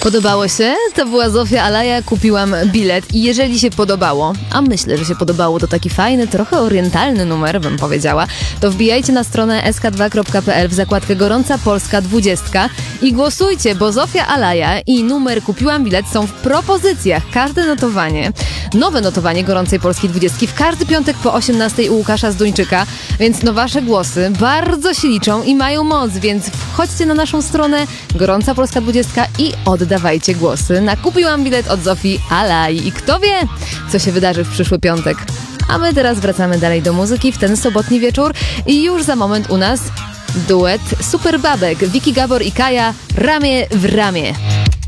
Podobało się? To była Zofia Alaja, kupiłam bilet i jeżeli się podobało, a myślę, że się podobało, to taki fajny, trochę orientalny numer, bym powiedziała, to wbijajcie na stronę sk2.pl w zakładkę Gorąca Polska 20 i głosujcie, bo Zofia Alaja i numer Kupiłam bilet są w propozycjach. Każde notowanie, nowe notowanie Gorącej Polskiej 20 w każdy piątek po 18 u Łukasza Zduńczyka, więc no wasze głosy bardzo się liczą i mają moc, więc wchodźcie na naszą stronę Gorąca Polska 20 i oddawajcie głosy na Kupiłam bilet od Zofii Alai. I kto wie, co się wydarzy w przyszły piątek. A my teraz wracamy dalej do muzyki w ten sobotni wieczór i już za moment u nas duet Super Babek, Wiki Gabor i Kaja, Ramię w ramię.